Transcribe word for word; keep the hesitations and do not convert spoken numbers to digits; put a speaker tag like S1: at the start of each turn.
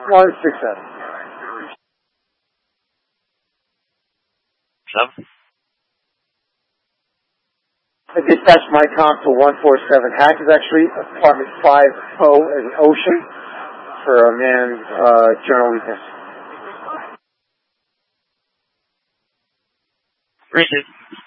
S1: one six seven.
S2: Seven.
S1: I dispatched my comp to one four seven Hackensack Street, apartment five O as an ocean, for a man's uh, general weakness.
S2: Appreciate it.